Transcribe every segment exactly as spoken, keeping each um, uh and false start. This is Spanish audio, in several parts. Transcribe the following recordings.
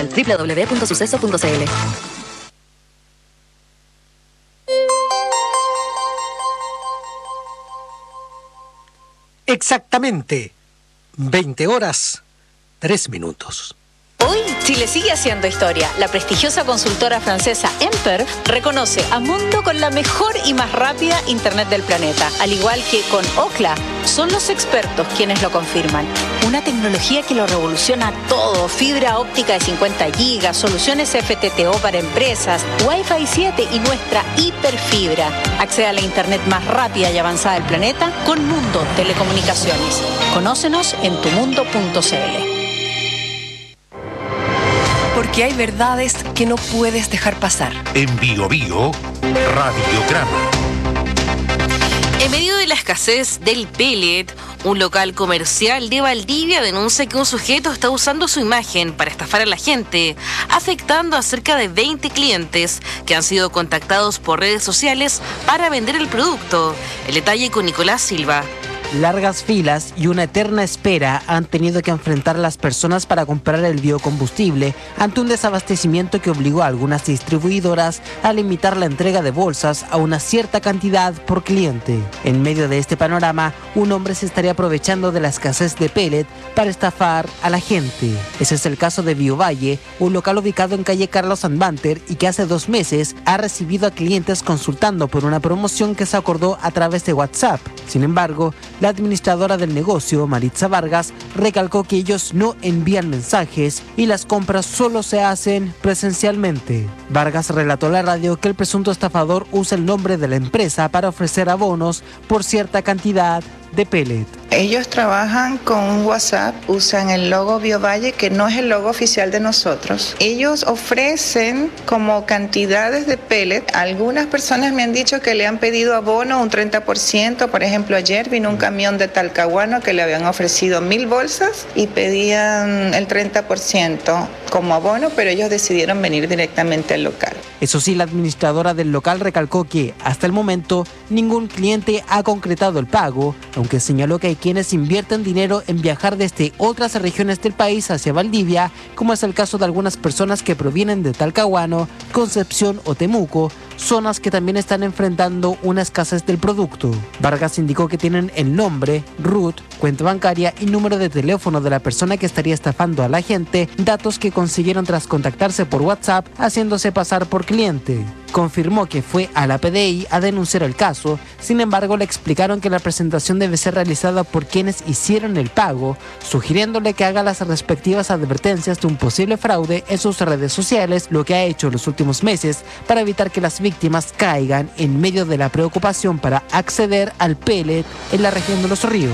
oficial, doble u doble u doble u punto suceso punto c l. Exactamente veinte horas, tres minutos. Hoy Chile sigue haciendo historia. La prestigiosa consultora francesa Emper reconoce a Mundo con la mejor y más rápida internet del planeta. Al igual que con Ookla, son los expertos quienes lo confirman. Una tecnología que lo revoluciona todo. Fibra óptica de cincuenta gigas, soluciones F T T O para empresas, Wi-Fi siete y nuestra hiperfibra. Accede a la internet más rápida y avanzada del planeta con Mundo Telecomunicaciones. Conócenos en tu mundo punto c l. Porque hay verdades que no puedes dejar pasar. En Bio Bio, Radiograma. En medio de la escasez del pellet, un local comercial de Valdivia denuncia que un sujeto está usando su imagen para estafar a la gente, afectando a cerca de veinte clientes que han sido contactados por redes sociales para vender el producto. El detalle con Nicolás Silva. Largas filas y una eterna espera han tenido que enfrentar las personas para comprar el biocombustible ante un desabastecimiento que obligó a algunas distribuidoras a limitar la entrega de bolsas a una cierta cantidad por cliente. En medio de este panorama, un hombre se estaría aprovechando de la escasez de pellet para estafar a la gente. Ese es el caso de Biovalle, un local ubicado en calle Carlos Anbanter y que hace dos meses ha recibido a clientes consultando por una promoción que se acordó a través de WhatsApp. Sin embargo, la administradora del negocio, Maritza Vargas, recalcó que ellos no envían mensajes y las compras solo se hacen presencialmente. Vargas relató a la radio que el presunto estafador usa el nombre de la empresa para ofrecer abonos por cierta cantidad de pellet. Ellos trabajan con un WhatsApp, usan el logo Biovalle, que no es el logo oficial de nosotros. Ellos ofrecen como cantidades de pellet. Algunas personas me han dicho que le han pedido abono un treinta por ciento. Por ejemplo, ayer vino un camión de Talcahuano que le habían ofrecido mil bolsas y pedían el treinta por ciento como abono, pero ellos decidieron venir directamente al local. Eso sí, la administradora del local recalcó que, hasta el momento, ningún cliente ha concretado el pago, aunque señaló que hay quienes invierten dinero en viajar desde otras regiones del país hacia Valdivia, como es el caso de algunas personas que provienen de Talcahuano, Concepción o Temuco, zonas que también están enfrentando una escasez del producto. Vargas indicó que tienen el nombre, R U T, cuenta bancaria y número de teléfono de la persona que estaría estafando a la gente, datos que consiguieron tras contactarse por WhatsApp haciéndose pasar por cliente. Confirmó que fue a la P D I a denunciar el caso, sin embargo le explicaron que la presentación debe ser realizada por quienes hicieron el pago, sugiriéndole que haga las respectivas advertencias de un posible fraude en sus redes sociales, lo que ha hecho en los últimos meses para evitar que las víctimas caigan en medio de la preocupación para acceder al pellet en la región de Los Ríos.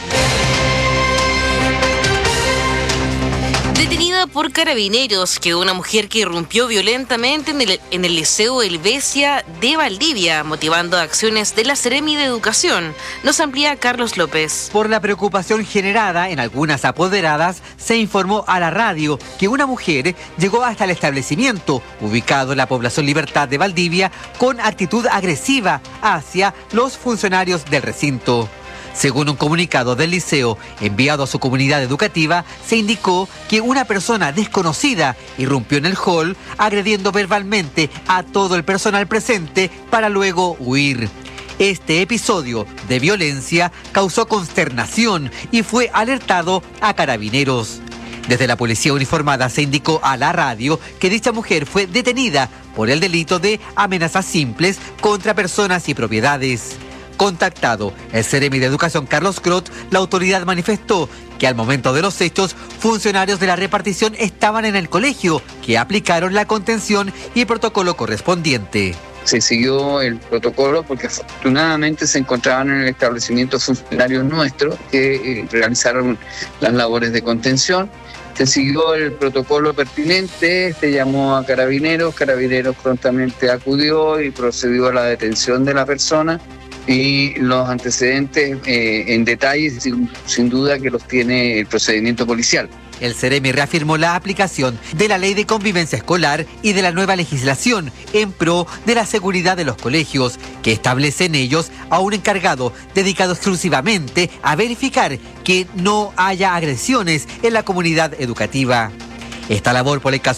Detenida por carabineros quedó una mujer que irrumpió violentamente en el, en el Liceo Helvecia de Valdivia, motivando acciones de la Seremi de Educación. Nos amplía Carlos López. Por la preocupación generada en algunas apoderadas, se informó a la radio que una mujer llegó hasta el establecimiento, ubicado en la población Libertad de Valdivia, con actitud agresiva hacia los funcionarios del recinto. Según un comunicado del liceo enviado a su comunidad educativa, se indicó que una persona desconocida irrumpió en el hall agrediendo verbalmente a todo el personal presente para luego huir. Este episodio de violencia causó consternación y fue alertado a carabineros. Desde la policía uniformada se indicó a la radio que dicha mujer fue detenida por el delito de amenazas simples contra personas y propiedades. Contactado el Seremi de Educación Carlos Crot, la autoridad manifestó que al momento de los hechos, funcionarios de la repartición estaban en el colegio, que aplicaron la contención y el protocolo correspondiente. Se siguió el protocolo porque afortunadamente se encontraban en el establecimiento funcionarios nuestros que eh, realizaron las labores de contención. Se siguió el protocolo pertinente, se llamó a carabineros, carabineros prontamente acudió y procedió a la detención de la persona. Y los antecedentes eh, en detalle, sin, sin duda que los tiene el procedimiento policial. El Seremi reafirmó la aplicación de la Ley de Convivencia Escolar y de la nueva legislación en pro de la seguridad de los colegios, que establece en ellos a un encargado dedicado exclusivamente a verificar que no haya agresiones en la comunidad educativa. Esta labor por el caso